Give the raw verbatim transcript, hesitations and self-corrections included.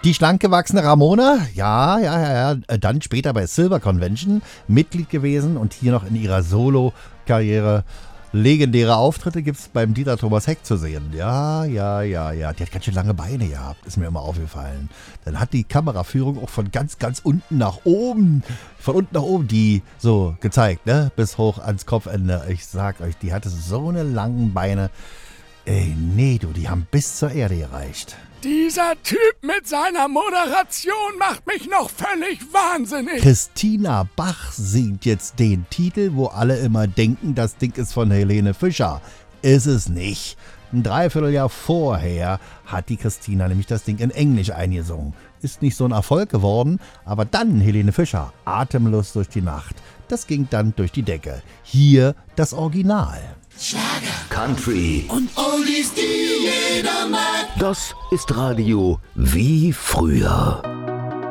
Die schlank gewachsene Ramona, ja, ja, ja, ja, dann später bei Silver Convention Mitglied gewesen und hier noch in ihrer Solo-Karriere legendäre Auftritte gibt es beim Dieter Thomas Heck zu sehen. Ja, ja, ja, ja, die hat ganz schön lange Beine gehabt, ist mir immer aufgefallen. Dann hat die Kameraführung auch von ganz, ganz unten nach oben, von unten nach oben die so gezeigt, ne, bis hoch ans Kopfende. Ich sag euch, die hatte so eine langen Beine. Ey, nee, du, die haben bis zur Erde gereicht. Dieser Typ mit seiner Moderation macht mich noch völlig wahnsinnig. Christina Bach singt jetzt den Titel, wo alle immer denken, das Ding ist von Helene Fischer. Ist es nicht. Ein Dreivierteljahr vorher hat die Christina nämlich das Ding in Englisch eingesungen. Ist nicht so ein Erfolg geworden, aber dann Helene Fischer, Atemlos durch die Nacht. Das ging dann durch die Decke. Hier das Original. Schlager, Country und Oldies, die jeder mag. Das ist Radio wie früher.